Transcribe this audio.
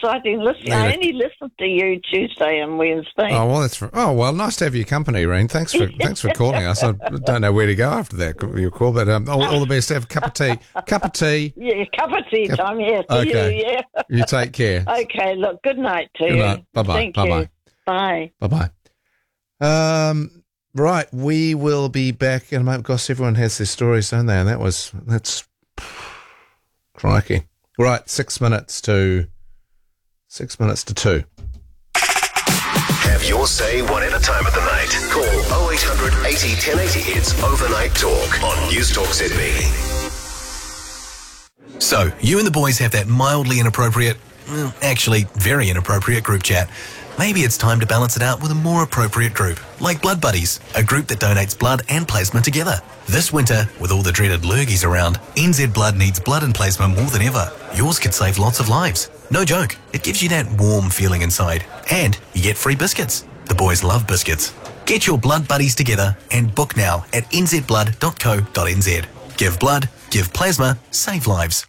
exciting listening. I only listen to you Tuesday and Wednesday. Oh, well, nice to have your company, Reen. Thanks for calling us. I don't know where to go after that, your call, but all the best. Have a cup of tea. Yeah, cup of tea time, yeah. Okay. You, yeah. You take care. Okay, look, good night to you. Good night. Bye-bye. Thank Bye-bye. you. Bye. Bye-bye. Right, we will be back in a moment. Gosh, everyone has their stories, don't they? And that's crikey. Right, 6 minutes to 2. Have your say whatever time of the night. Call 0800 80 1080. It's Overnight Talk on News Talk ZB. So, you and the boys have that mildly inappropriate, actually very inappropriate group chat. Maybe it's time to balance it out with a more appropriate group, like Blood Buddies, a group that donates blood and plasma together. This winter, with all the dreaded lurgies around, NZ Blood needs blood and plasma more than ever. Yours could save lots of lives. No joke, it gives you that warm feeling inside. And you get free biscuits. The boys love biscuits. Get your Blood Buddies together and book now at nzblood.co.nz. Give blood, give plasma, save lives.